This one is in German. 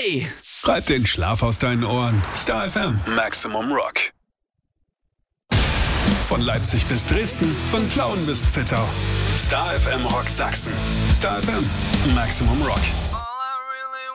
Hey, reib den Schlaf aus deinen Ohren. Star FM Maximum Rock. Von Leipzig bis Dresden, von Plauen bis Zittau. Star FM rockt Sachsen. Star FM Maximum Rock.